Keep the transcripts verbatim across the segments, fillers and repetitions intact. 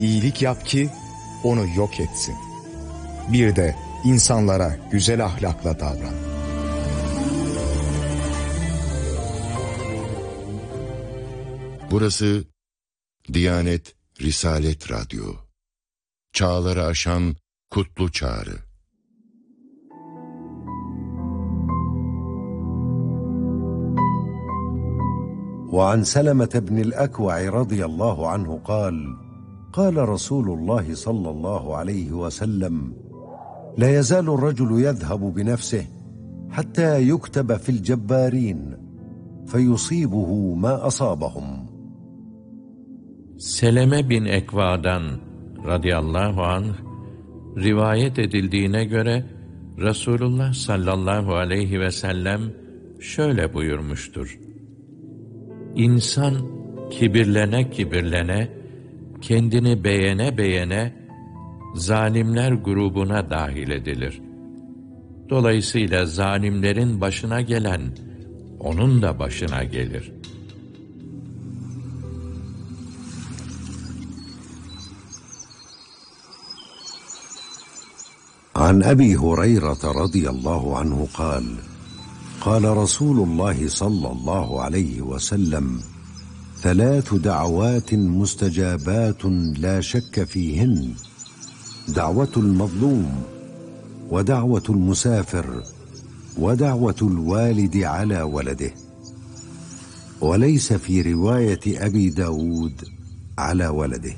İyilik yap ki onu yok etsin. Bir de insanlara güzel ahlakla davran. Burası Diyanet Risalet Radyo. Çağları aşan kutlu çağrı. وعن سلمة بن الأكوع رضي الله عنه قال قال رسول الله صلى الله عليه وسلم لا يزال الرجل يذهب بنفسه حتى يكتب في الجبارين فيصيبه ما أصابهم. Seleme bin Ekva'dan radıyallahu anh rivayet edildiğine göre Resulullah sallallahu aleyhi ve sellem şöyle buyurmuştur: İnsan kibirlene kibirlene, kendini beğene beğene zalimler grubuna dahil edilir. Dolayısıyla zalimlerin başına gelen onun da başına gelir. عن أبي هريرة رضي الله عنه قال قال رسول الله صلى الله عليه وسلم ثلاث دعوات مستجابات لا شك فيهن دعوة المظلوم ودعوة المسافر ودعوة الوالد على ولده وليس في رواية أبي داود على ولده.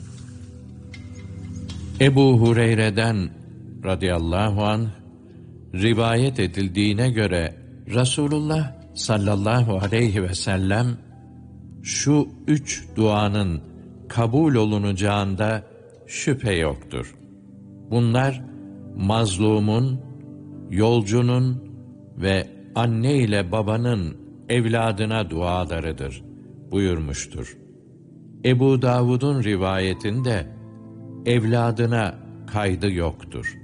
Ebu Hureyre'den radıyallahu anh rivayet edildiğine göre Resulullah sallallahu aleyhi ve sellem şu üç duanın kabul olunacağında şüphe yoktur. Bunlar mazlumun, yolcunun ve anne ile babanın evladına dualarıdır buyurmuştur. Ebu Davud'un rivayetinde evladına kaydı yoktur.